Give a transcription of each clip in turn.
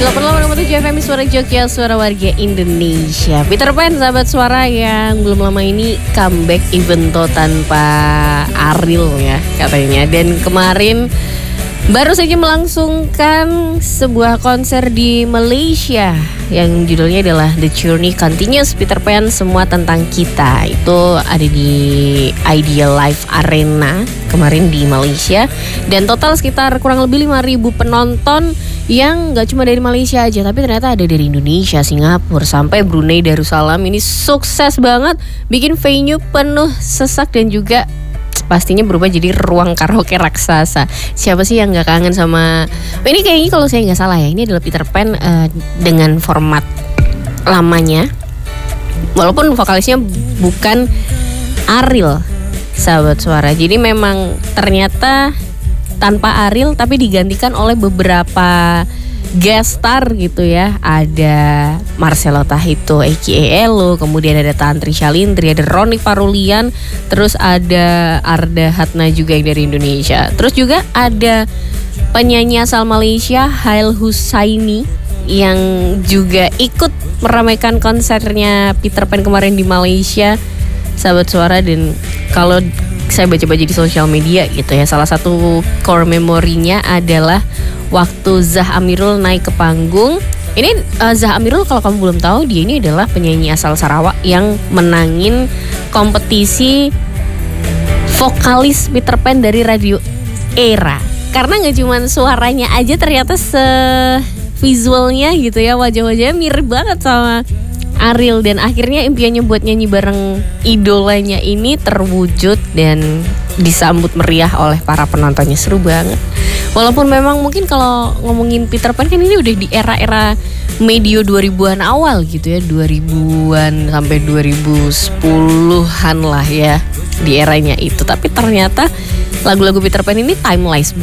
88,7 FM Suara Jogja, suara warga Indonesia. Peter Pan, sahabat suara yang belum lama ini comeback evento tanpa Ariel ya katanya. Dan kemarin baru saja melangsungkan sebuah konser di Malaysia yang judulnya adalah The Journey Continues. Peter Pan, semua tentang kita. Itu ada di Ideal Life Arena kemarin di Malaysia. Dan total sekitar kurang lebih 5.000 penonton yang gak cuma dari Malaysia aja, tapi ternyata ada dari Indonesia, Singapura, sampai Brunei Darussalam. Ini sukses banget, bikin venue penuh sesak dan juga pastinya berubah jadi ruang karaoke raksasa. Siapa sih yang gak kangen sama ini? Kayaknya kalau saya gak salah ya, ini adalah Peter Pan dengan format lamanya, walaupun vokalisnya bukan Ariel, sahabat suara. Jadi memang ternyata tanpa Ariel tapi digantikan oleh beberapa guest star gitu ya. Ada Marcelo Tahito aka Elo, kemudian ada Tantri Shalindri, ada Roni Parulian, terus ada Arda Hatna juga yang dari Indonesia. Terus juga ada penyanyi asal Malaysia Hail Husaini yang juga ikut meramaikan konsernya Peter Pan kemarin di Malaysia, sahabat suara. Dan kalau saya baca-baca di sosial media gitu ya, salah satu core memorinya adalah waktu Zah Amirul naik ke panggung. Ini Zah Amirul, kalau kamu belum tahu, dia ini adalah penyanyi asal Sarawak yang menangin kompetisi vokalis Peter Pan dari Radio Era. Karena gak cuma suaranya aja, ternyata visualnya gitu ya, wajah-wajahnya mirip banget sama Ariel. Dan akhirnya impiannya buat nyanyi bareng idolanya ini terwujud dan disambut meriah oleh para penontonnya. Seru banget. Walaupun memang mungkin kalau ngomongin Peter Pan kan ini udah di era-era medio 2000-an awal gitu ya, 2000-an sampai 2010-an lah ya, di eranya itu. Tapi ternyata lagu-lagu Peter Pan ini timeless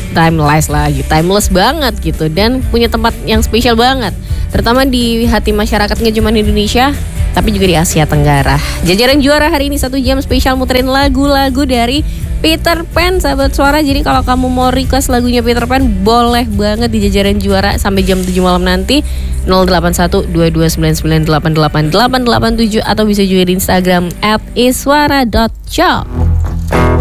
banget gitu, dan punya tempat yang spesial banget, terutama di hati masyarakat nggak cuma Indonesia tapi juga di Asia Tenggara. Jajaran juara hari ini 1 jam spesial muterin lagu-lagu dari Peter Pan, sahabat suara. Jadi kalau kamu mau request lagunya Peter Pan, boleh banget di jajaran juara sampai jam 7 malam nanti. 081229988887 atau bisa juga di Instagram @iswara.co.